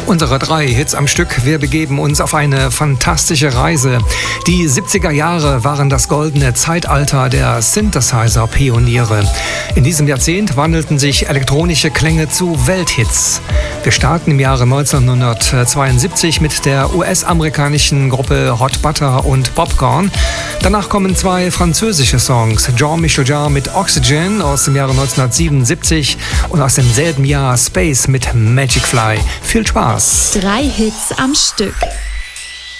Unsere 3 Hits am Stück. Wir begeben uns auf eine fantastische Reise. Die 70er Jahre waren das goldene Zeitalter der Synthesizer-Pioniere. In diesem Jahrzehnt wandelten sich elektronische Klänge zu Welthits. Wir starten im Jahre 1972 mit der US-amerikanischen Gruppe Hot Butter und Popcorn. Danach kommen 2 französische Songs. Jean-Michel Jarre mit Oxygen aus dem Jahre 1977 und aus demselben Jahr Space mit Magic Fly. Viel Spaß! 3 Hits am Stück.